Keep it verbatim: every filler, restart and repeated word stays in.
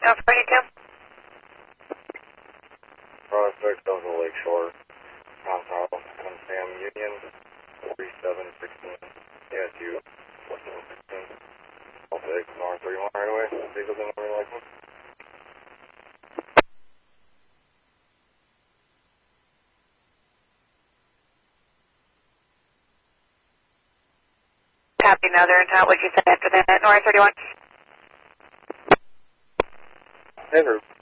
Alpha thirty-two. Prospect of the Lakeshore. Compound, Sam Union, forty-seven sixteen. Yeah, it's you. forty-seven sixteen. I'll take North thirty-one right away. Vehicles in over license. Copy, Northern. What would you say after that? North thirty-one. Hey, Ruth.